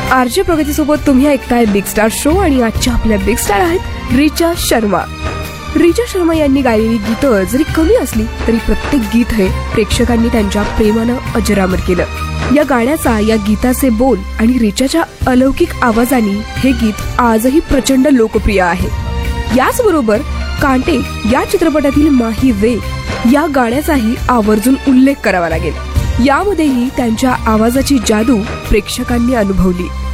RJ प्रगतीसोबत तुम्ही ऐकताय big star show आणि आजच्या आपल्या बिग स्टार आहेत रिचा शर्मा. रिचा शर्मा यांनी गायलेली गीतं जरी कमी असली तरी प्रत्येक गीत हे प्रेक्षकांनी त्यांच्या प्रेमानं अजरामर केलं. या गाण्याचा, या गीताचे बोल आणि रिचाच्या अलौकिक आवाजाने हे गीत आजही प्रचंड लोकप्रिय आहे. याचबरोबर कांटे या चित्रपटातील माही वे या गाण्याचाही आवर्जून उल्लेख करावा लागेल. यामध्येही त्यांच्या आवाजाची जादू प्रेक्षकांनी अनुभवली.